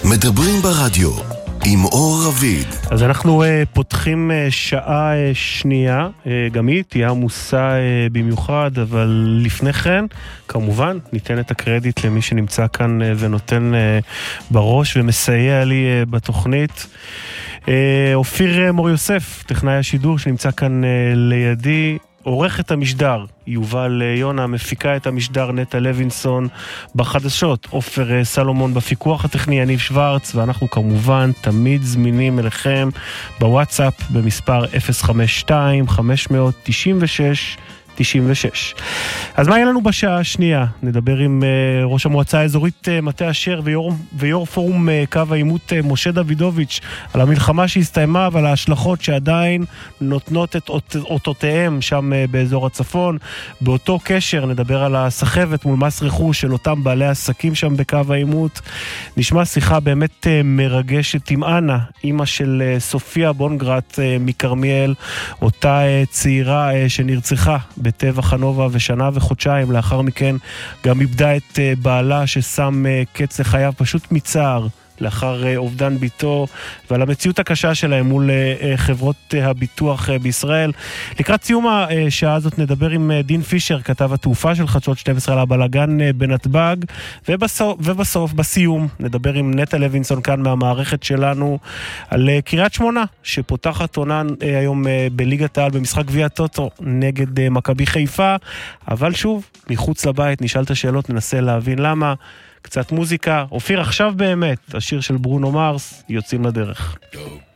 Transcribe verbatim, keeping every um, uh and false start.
מדברים ברדיו עם אור רביד. אז אנחנו uh, פותחים uh, שעה uh, שנייה, uh, גם היא תהיה עמוסה uh, במיוחד, אבל לפני כן, כמובן, ניתן את הקרדיט למי שנמצא כאן uh, ונותן uh, בראש ומסייע לי uh, בתוכנית. uh, אופיר uh, מור יוסף, טכנאי השידור שנמצא כאן uh, לידי, עורך את המשדר, יובל יונה, מפיקה את המשדר נטע לוינסון, בחדשות עופר סלומון, בפיקוח הטכני יניב שוורץ, ואנחנו כמובן תמיד זמינים אליכם בוואטסאפ במספר אפס חמש שתיים חמש תשע שש תשעים ושש. אז מה יהיה לנו בשעה השנייה? נדבר עם uh, ראש המועצה האזורית uh, מטה אשר ויור, ויור פורום uh, קו האימות uh, משה דוידוביץ' על המלחמה שהסתיימה ועל ההשלכות שעדיין נותנות את אות, אותותיהם שם uh, באזור הצפון. באותו קשר נדבר על הסחבת מול מס רכוש של אותם בעלי עסקים שם בקו האימות. נשמע שיחה באמת uh, מרגשת עם אנה, אמא של uh, סופיה בונגרט uh, מקרמיאל, אותה uh, צעירה uh, שנרצחה בטבח הנובה, ושנה וחודשיים לאחר מכן גם איבדה את בעלה ששם קץ לחייו פשוט מצער לאחר אובדן ביתו, ועל המציאות הקשה שלהם מול חברות הביטוח בישראל. לקראת סיום השעה הזאת נדבר עם דין פישר, כתב התעופה של חדשות שתים עשרה על הבלגן בנתב"ג, ובסוף, ובסוף בסיום נדבר עם נטע לוינסון כאן מהמערכת שלנו על קריית שמונה שפותחת עונה היום בליגת העל במשחק גביע הטוטו נגד מכבי חיפה, אבל שוב מחוץ לבית נשאל את השאלות, ננסה להבין למה. קצת מוזיקה. אופיר, עכשיו באמת השיר של ברונו מרס, יוצאים לדרך.